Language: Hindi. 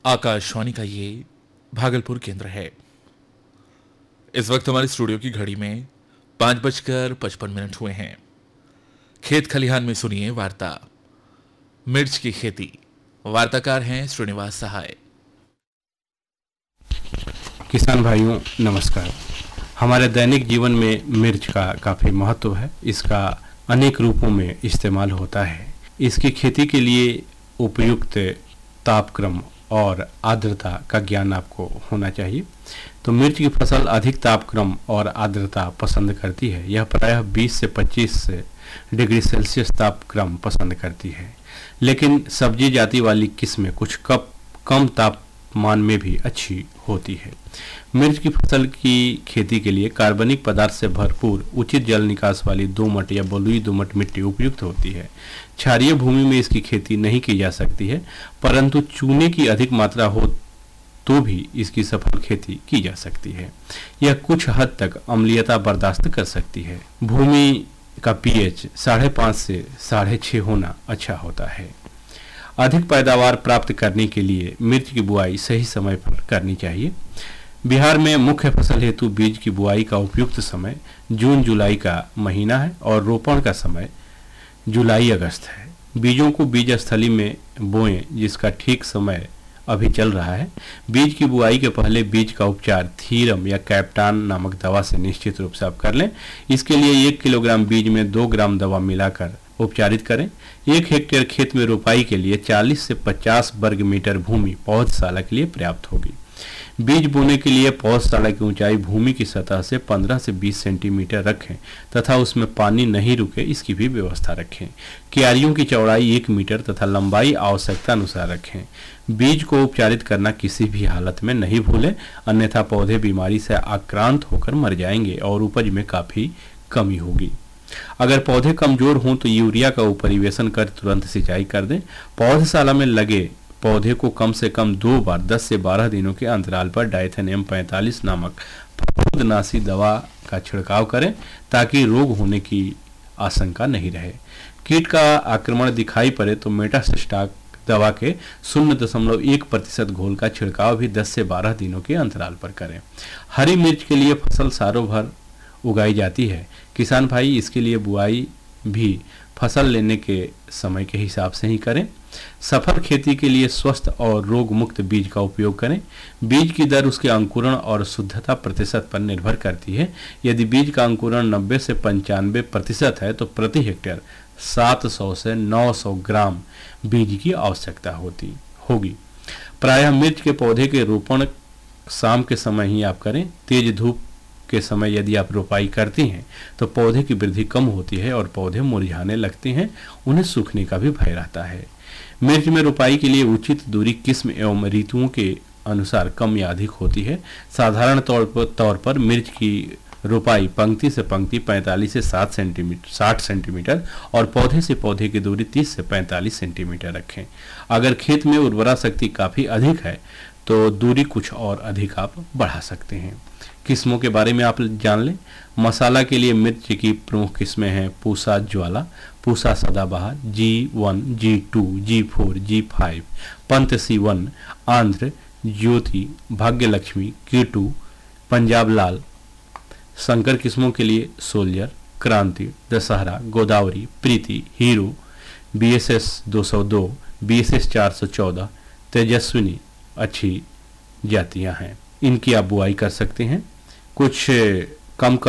आकाशवाणी का ये भागलपुर केंद्र है। इस वक्त हमारे स्टूडियो की घड़ी में 5:55 हुए हैं। खेत खलिहान में सुनिए वार्ता मिर्च की खेती। वार्ताकार हैं श्रीनिवास सहाय। किसान भाइयों नमस्कार। हमारे दैनिक जीवन में मिर्च का काफ़ी महत्व है। इसका अनेक रूपों में इस्तेमाल होता है। इसकी खेती के लिए उपयुक्त तापक्रम और आर्द्रता का ज्ञान आपको होना चाहिए। तो मिर्च की फसल अधिक तापक्रम और आर्द्रता पसंद करती है। यह प्रायः 20 से 25 डिग्री सेल्सियस तापक्रम पसंद करती है, लेकिन सब्जी जाति वाली किस्में कुछ कम तापमान में भी अच्छी होती है। मिर्च की फसल की खेती के लिए कार्बनिक पदार्थ से भरपूर उचित जल निकास वाली दोमट या बलुई दोमट मिट्टी उपयुक्त होती है। क्षारीय भूमि में इसकी खेती नहीं की जा सकती है, परंतु चूने की अधिक मात्रा हो तो भी इसकी सफल खेती की जा सकती है। यह कुछ हद तक अम्लीयता बर्दाश्त कर सकती है। भूमि का पीएच 5.5 से 6.5 होना अच्छा होता है। अधिक पैदावार प्राप्त करने के लिए मिर्च की बुआई सही समय पर करनी चाहिए। बिहार में मुख्य फसल हेतु बीज की बुआई का उपयुक्त समय जून जुलाई का महीना है और रोपण का समय जुलाई अगस्त है। बीजों को बीज स्थली में बोएं, जिसका ठीक समय अभी चल रहा है। बीज की बुआई के पहले बीज का उपचार थीरम या कैप्टान नामक दवा से निश्चित रूप से आप कर लें। इसके लिए 1 किलोग्राम बीज में 2 ग्राम दवा मिलाकर उपचारित करें। 1 हेक्टेयर खेत में रोपाई के लिए 40 से 50 वर्ग मीटर भूमि पौधशाला के लिए पर्याप्त होगी। बीज बोने के लिए पौधशाला की ऊंचाई भूमि की सतह से 15 से 20 सेंटीमीटर रखें तथा उसमें पानी नहीं रुके, इसकी भी व्यवस्था रखें। क्यारियों की चौड़ाई 1 मीटर तथा लंबाई आवश्यकता अनुसार रखें। बीज को उपचारित करना किसी भी हालत में नहीं भूलें, अन्यथा पौधे बीमारी से आक्रांत होकर मर जाएंगे और उपज में काफी कमी होगी। अगर पौधे कमजोर हों तो यूरिया का उपरिवेशन कर तुरंत सिंचाई कर दें। पौधशाला में लगे पौधे को कम से कम 2 बार 10 से 12 दिनों के अंतराल पर डाइथेन M45 नामक फफूंदनाशी दवा का छिड़काव करें ताकि रोग होने की आशंका नहीं रहे। कीट का आक्रमण दिखाई पड़े तो मेटासिस्टाक दवा के 0.1% घोल का छिड़काव भी 10 से 12 दिनों के अंतराल पर करें। हरी मिर्च के लिए फसल सालों भर उगाई जाती है। किसान भाई इसके लिए बुआई भी फसल लेने के समय के हिसाब से ही करें। सफल खेती के लिए स्वस्थ और रोग मुक्त बीज का उपयोग करें। बीज की दर उसके अंकुरण और शुद्धता प्रतिशत पर निर्भर करती है। यदि बीज का अंकुरण 90 से 95% है तो प्रति हेक्टेयर 700 से 900 ग्राम बीज की आवश्यकता होगी। प्रायः मिर्च के पौधे के रोपण शाम के समय ही आप करें। तेज धूप के समय यदि आप रोपाई करती हैं तो पौधे की वृद्धि कम होती है और पौधे मुरझाने लगते हैं, उन्हें सूखने का भी भय रहता है। मिर्च में रोपाई के लिए उचित दूरी किस्म एवं ऋतुओं के अनुसार कम या अधिक होती है। साधारण तौर पर मिर्च की रोपाई पंक्ति से पंक्ति 45 से 60 सेंटीमीटर और पौधे से पौधे की दूरी 30 से 45 सेंटीमीटर रखें। अगर खेत में उर्वरा शक्ति काफ़ी अधिक है तो दूरी कुछ और अधिक आप बढ़ा सकते हैं। किस्मों के बारे में आप जान लें। मसाला के लिए मिर्च की प्रमुख किस्में हैं पूसा ज्वाला, पूसा सदाबहार, G1, G2, G4, G5, Pant C1, Andhra, ज्योति, भाग्यलक्ष्मी, K2, पंजाब लाल। संकर किस्मों के लिए सोल्जर, क्रांति, दशहरा, गोदावरी, प्रीति, हीरो, BSS 202, BSS 414, तेजस्विनी अच्छी जातियां हैं। इनकी आप बुआई कर सकते हैं। कुछ कम